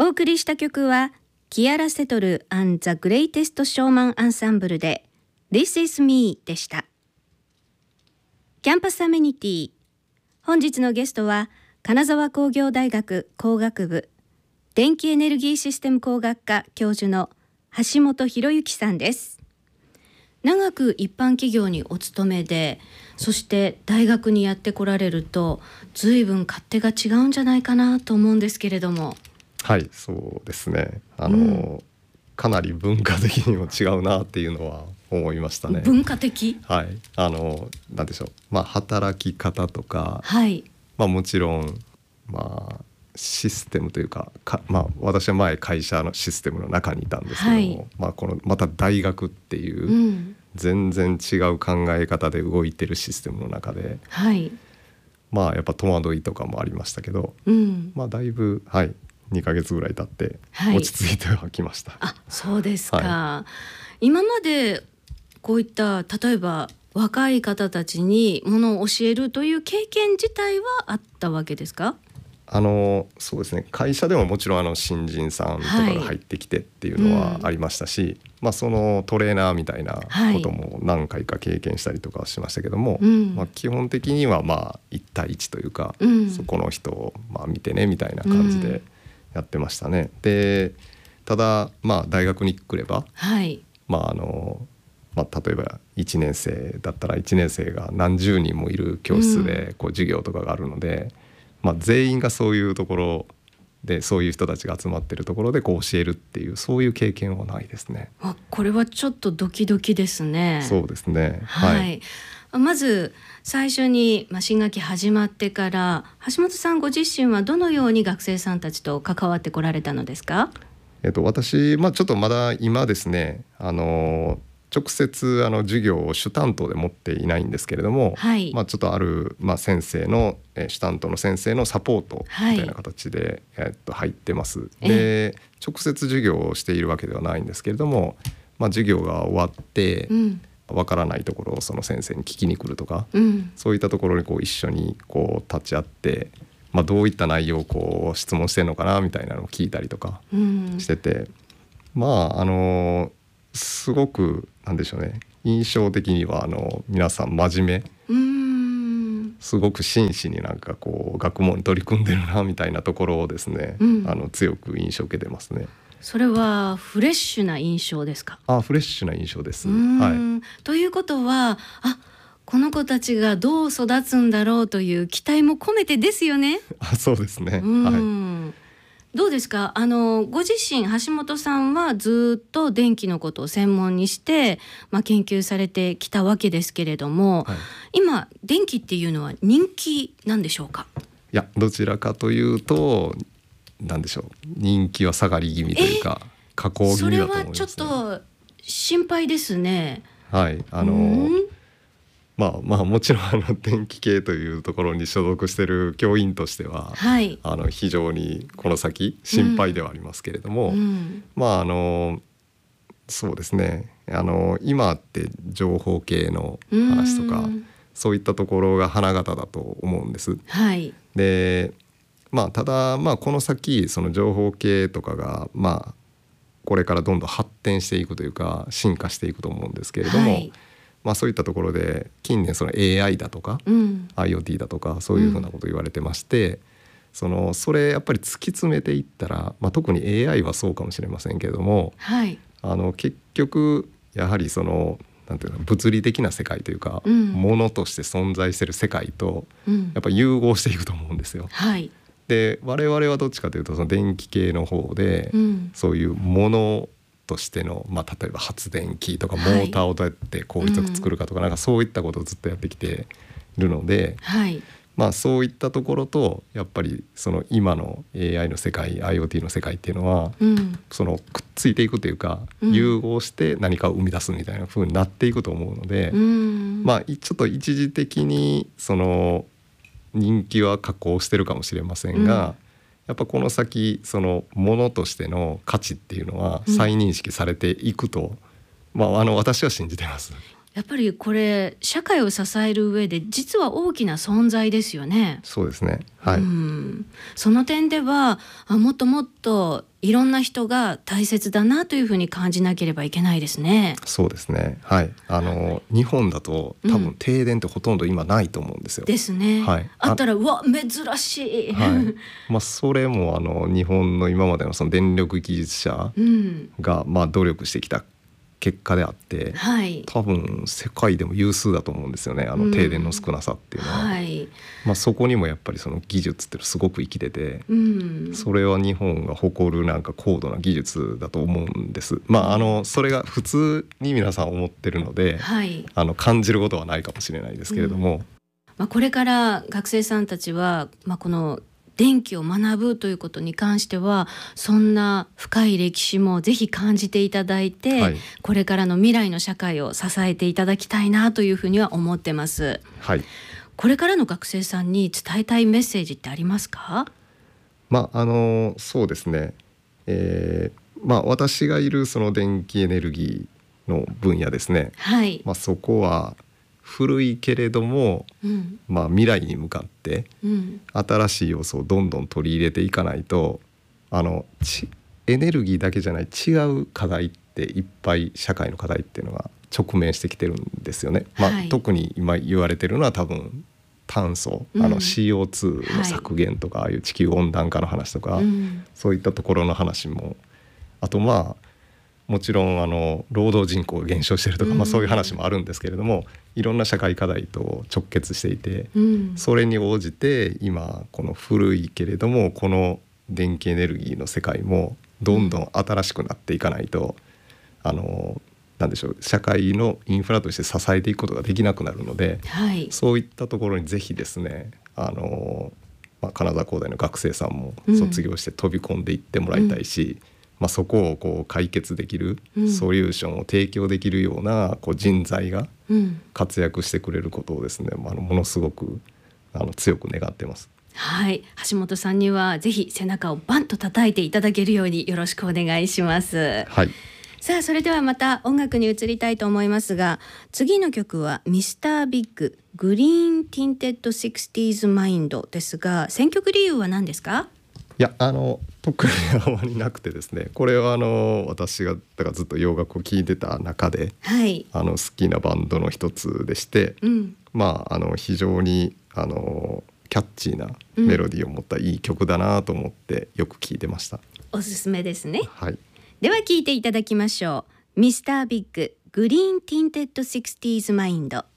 お送りした曲はキアラ・セトル and the Greatest Showman Ensemble で This is Me でした。キャンパスアメニティ、本日のゲストは金沢工業大学工学部電気エネルギーシステム工学科教授の橋本博之さんです。長く一般企業にお勤めで、そして大学にやってこられると随分勝手が違うんじゃないかなと思うんですけれども。 はい、そうですね。かなり文化的にも違うなっていうのは思いましたね。 文化的？ はい、なんでしょう、働き方とか、 はい、 もちろん、システムというか、私は前会社のシステムの中にいたんですけども、このまた大学っていう、全然違う考え方で動いてるシステムの中で、やっぱ戸惑いとかもありましたけど、だいぶ、2ヶ月ぐらい経って落ち着いてはきました。 あ、そうですか。今までこういった例えば若い方たちにものを教えるという経験自体はあったわけですか？ そうですね、会社でももちろん新人さんとかが入ってきてっていうのはありましたし、そのトレーナーみたいなことも何回か経験したりとかしましたけども、基本的には1対1というか、そこの人を見てねみたいな感じでやってましたね。で、ただ大学に来れば、例えば1年生だったら1年生が何十人もいる教室で授業とかがあるので、全員がそういうところでそういう人たちが集まってるところで教えるっていう、そういう経験はないですね。 これはちょっとドキドキですね。 そうですね。 まず最初に新学期始まってから橋本さんご自身はどのように学生さんたちと関わってこられたのですか？ 私、ちょっとまだ今ですね、直接授業を主担当で持っていないんですけれども、ちょっとある、先生の、主担当の先生のサポートみたいな形で、入ってます。で、直接授業をしているわけではないんですけれども、授業が終わって、わからないところをその先生に聞きに来るとか、そういったところに一緒に立ち会って、どういった内容を質問してるのかなみたいなのを聞いたりとかしてて、すごくなんでしょうね、印象的には皆さん真面目、すごく真摯に学問に取り組んでるなみたいなところをですね、強く印象を受けてますね。 それはフレッシュな印象ですか？ フレッシュな印象です。 ということは、この子たちがどう育つんだろうという期待も込めてですよね。 そうですね。 どうですか？ご自身橋本さんはずっと電気のことを専門にして、研究されてきたわけですけれども、今電気っていうのは人気なんでしょうか？ いや、どちらかというとなんでしょう、人気は下がり気味というか下降気味だと思いますね。 それはちょっと心配ですね。 もちろん電気系というところに所属している教員としては、非常にこの先心配ではありますけれども、そうですね、今って情報系の話とかそういったところが花形だと思うんです。で、ただこの先その情報系とかがこれからどんどん発展していくというか進化していくと思うんですけれども、そういったところで近年その AI だとか、IoT だとかそういうふうなこと言われてまして、それやっぱり突き詰めていったら、特に AI はそうかもしれませんけれども、結局やはりなんていうの、物理的な世界というか、ものとして存在している世界とやっぱ融合していくと思うんですよ。で、我々はどっちかというとその電気系の方で、そういうものとしての、例えば発電機とかモーターをどうやって効率よく作るかとか、なんかそういったことをずっとやってきているので、そういったところとやっぱりその今の AI の世界 IoT の世界っていうのは、そのくっついていくというか、融合して何かを生み出すみたいな風になっていくと思うので、ちょっと一時的にその人気は下降してるかもしれませんが、やっぱこの先そのものとしての価値っていうのは再認識されていくと、私は信じてます。 やっぱりこれ社会を支える上で実は大きな存在ですよね。 そうですね、はい、 その点ではもっともっといろんな人が大切だなというふうに感じなければいけないですね。 そうですね、はい、日本だと多分停電ってほとんど今ないと思うんですよ。 ですね、はい、あったらうわ珍しい、 はいそれも日本の今までのその電力技術者が努力してきた結果であって、はい、多分世界でも有数だと思うんですよね、停電の少なさっていうのは、はい、そこにもやっぱりその技術ってすごく生きてて、それは日本が誇るなんか高度な技術だと思うんです。それが普通に皆さん思ってるので、はい、感じることはないかもしれないですけれども、 これから学生さんたちは、この電気を学ぶということに関してはそんな深い歴史もぜひ感じていただいて、はい、これからの未来の社会を支えていただきたいなというふうには思ってます、はい、これからの学生さんに伝えたいメッセージってありますか？ そうですね、私がいるその電気エネルギーの分野ですね、はい、そこは古いけれども、未来に向かって新しい要素をどんどん取り入れていかないとエネルギーだけじゃない違う課題っていっぱい社会の課題っていうのが直面してきてるんですよね、特に今言われてるのは多分炭素、CO2 の削減とか、ああいう地球温暖化の話とか、そういったところの話もあともちろん労働人口が減少しているとか、そういう話もあるんですけれども、いろんな社会課題と直結していて、それに応じて今この古いけれどもこの電気エネルギーの世界もどんどん新しくなっていかないと、なんでしょう、社会のインフラとして支えていくことができなくなるので、はい、そういったところにぜひですね金沢工大の学生さんも卒業して飛び込んでいってもらいたいし、そこをこう解決できるソリューションを提供できるような人材が活躍してくれることをですね、ものすごく強く願ってます。 はい、橋本さんにはぜひ背中をバンと叩いていただけるようによろしくお願いします。はい、さあそれではまた音楽に移りたいと思いますが、次の曲はミスタービッググリーンティンテッド 60s マインドですが、選曲理由は何ですか？ いや特にあまりなくてですね、これは私がだからずっと洋楽を聴いてた中で、はい、好きなバンドの一つでして、非常にキャッチーなメロディーを持ったいい曲だなと思ってよく聴いてました。 おすすめですね。 はい、 では聴いていただきましょう。ミスタービッググリーンティンテッド 60s マインド。